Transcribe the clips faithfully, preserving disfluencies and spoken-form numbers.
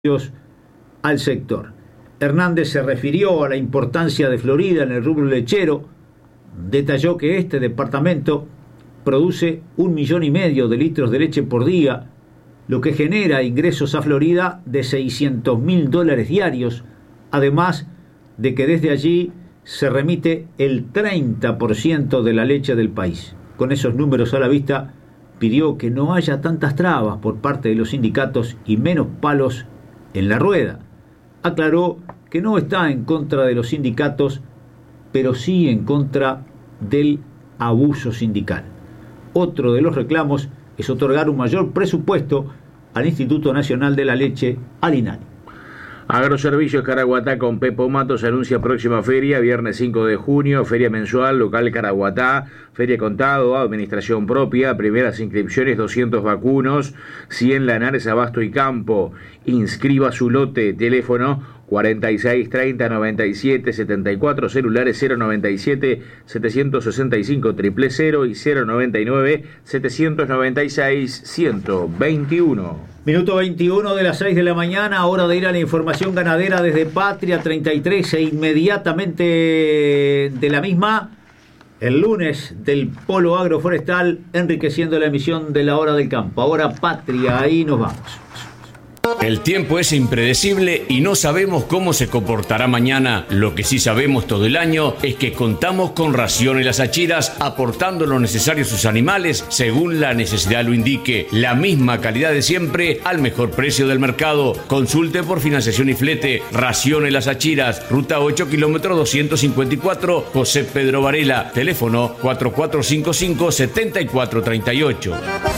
al sector. Hernández se refirió a la importancia de Florida en el rubro lechero, detalló que este departamento produce un millón y medio de litros de leche por día, lo que genera ingresos a Florida de seiscientos mil dólares diarios, además de que desde allí se remite el treinta por ciento de la leche del país. Con esos números a la vista, pidió que no haya tantas trabas por parte de los sindicatos y menos palos en la rueda. Aclaró que no está en contra de los sindicatos, pero sí en contra del abuso sindical. Otro de los reclamos es otorgar un mayor presupuesto al Instituto Nacional de la Leche, al INALI. Agroservicios Caraguatá con Pepo Matos anuncia próxima feria, viernes cinco de junio, feria mensual, local Caraguatá, feria contado, administración propia, primeras inscripciones doscientos vacunos, cien lanares, abasto y campo. Inscriba su lote, teléfono cuarenta y seis treinta noventa y siete setenta y cuatro, celulares cero noventa y siete setecientos sesenta y cinco cero cero y cero noventa y nueve setecientos noventa y seis ciento veintiuno. Minuto veintiuno de las seis de la mañana, hora de ir a la información ganadera desde Patria treinta y tres e inmediatamente de la misma, el lunes del Polo Agroforestal, enriqueciendo la emisión de la Hora del Campo. Ahora Patria, ahí nos vamos. El tiempo es impredecible y no sabemos cómo se comportará mañana. Lo que sí sabemos todo el año es que contamos con Raciones Las Achiras, aportando lo necesario a sus animales según la necesidad lo indique. La misma calidad de siempre al mejor precio del mercado. Consulte por financiación y flete. Raciones Las Achiras, ruta ocho, kilómetro doscientos cincuenta y cuatro, José Pedro Varela. Teléfono cuatro cuatro cinco cinco, siete cuatro tres ocho.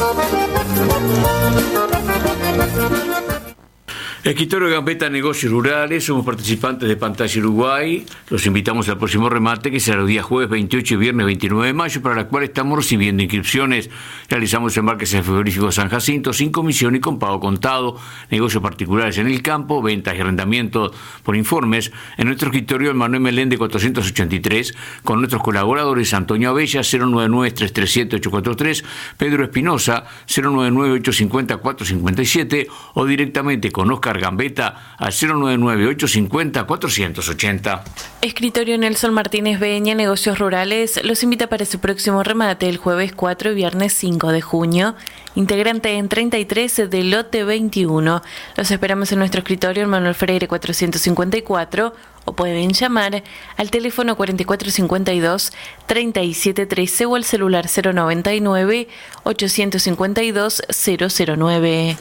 Escritorio Gambetta Negocios Rurales, somos participantes de Pantalla Uruguay. Los invitamos al próximo remate, que será los días jueves veintiocho y viernes veintinueve de mayo, para la cual estamos recibiendo inscripciones. Realizamos embarques en frigorífico San Jacinto, sin comisión y con pago contado. Negocios particulares en el campo, ventas y arrendamientos por informes. En nuestro escritorio, el Manuel Meléndez cuatrocientos ochenta y tres, con nuestros colaboradores Antonio Abella, cero nueve nueve tres tres siete ocho cuatro tres, Pedro Espinosa, cero nueve nueve ocho cinco cero cuatro cinco siete, o directamente con Oscar Gambetta al cero nueve nueve ocho cinco cero cuatro ocho cero. Escritorio Nelson Martínez Beña, Negocios Rurales, los invita para su próximo remate el jueves cuatro y viernes cinco de junio, integrante en treinta y tres de lote veintiuno. Los esperamos en nuestro escritorio en Manuel Freire cuatrocientos cincuenta y cuatro, o pueden llamar al teléfono cuarenta y cuatro cincuenta y dos, treinta y siete trece o al celular cero noventa y nueve, ochocientos cincuenta y dos, cero cero nueve.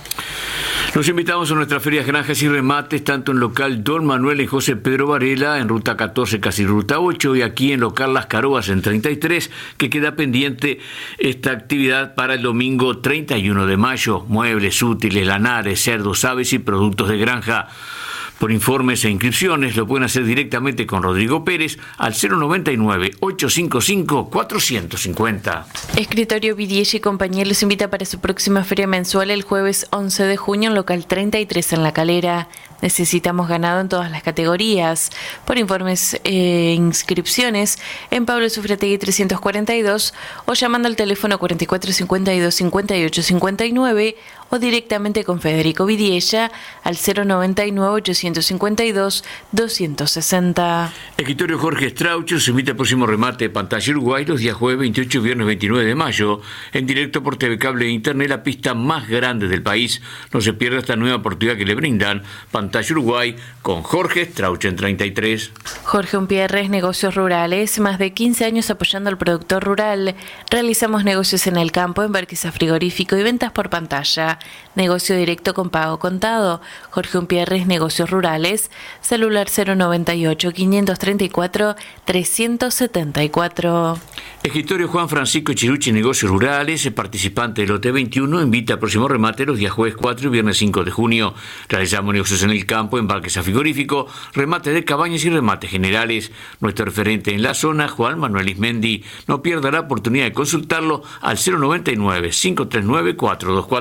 Los invitamos a nuestras ferias, granjas y remates, tanto en local Don Manuel y José Pedro Varela, en ruta catorce, casi ruta ocho, y aquí en local Las Caroas en treinta y tres, que queda pendiente esta actividad para el domingo treinta y uno de mayo. Muebles, útiles, lanares, cerdos, aves y productos de granja. Por informes e inscripciones lo pueden hacer directamente con Rodrigo Pérez al cero noventa y nueve ocho cinco cinco cuatro cinco cero. Escritorio Vidiella y compañía los invita para su próxima feria mensual el jueves once de junio en local treinta y tres en La Calera. Necesitamos ganado en todas las categorías. Por informes e inscripciones en Pablo Sufrategui trescientos cuarenta y dos, o llamando al teléfono cuarenta y cuatro cincuenta y dos, cincuenta y ocho cincuenta y nueve, o directamente con Federico Vidiella al cero noventa y nueve ochocientos cincuenta y dos, doscientos sesenta. Escritorio Jorge Strauch se invita al próximo remate de Pantalla Uruguay los días jueves veintiocho y viernes veintinueve de mayo, en directo por T V Cable e Internet, la pista más grande del país. No se pierda esta nueva oportunidad que le brindan Pantalla Uruguay con Jorge Strauch en treinta y tres. Jorge Umpierres, Negocios Rurales, más de quince años apoyando al productor rural. Realizamos negocios en el campo, embarques a frigorífico y ventas por pantalla. Negocio directo con pago contado. Jorge Umpierres, Negocios Rurales, celular cero noventa y ocho, quinientos treinta y cuatro, trescientos setenta y cuatro. Escritorio Juan Francisco Chiruchi, Negocios Rurales, participante del lote veintiuno, invita al próximo remate los días jueves cuatro y viernes cinco de junio. Realizamos negocios en el campo, embarques a frigorífico, remate de cabañas y remates generales. Nuestro referente en la zona, Juan Manuel Ismendi. No pierda la oportunidad de consultarlo al cero noventa y nueve cinco tres nueve cuatro dos cuatro.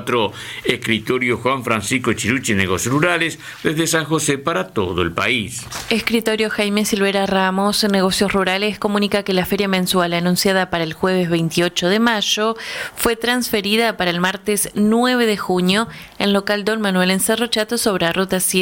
Escritorio Juan Francisco Chiruchi, Negocios Rurales, desde San José para todo el país. Escritorio Jaime Silvera Ramos, Negocios Rurales, comunica que la feria mensual anunciada para el jueves veintiocho de mayo fue transferida para el martes nueve de junio en local Don Manuel en Cerro Chato sobre la ruta siete.